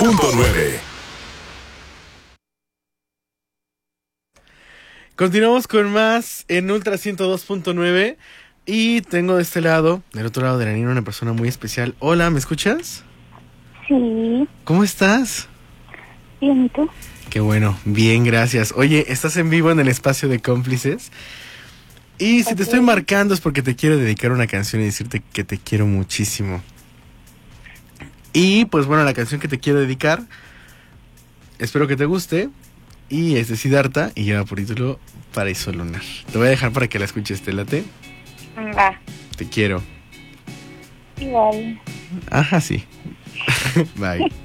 102.9. Continuamos con más en Ultra 102.9 y tengo de este lado, del otro lado de la línea, una persona muy especial. Hola, ¿me escuchas? Sí, ¿Cómo estás? bien, ¿y tú? Qué bueno, bien, gracias. Oye, estás en vivo en el espacio de cómplices. Y si te estoy marcando es porque te quiero dedicar una canción y decirte que te quiero muchísimo. Y pues bueno, la canción que te quiero dedicar, espero que te guste. Y es de Siddhartha y lleva por título Paraíso Lunar. Te voy a dejar para que la escuches, ¿te late? Va, Te quiero. igual. Ajá, sí. Bye.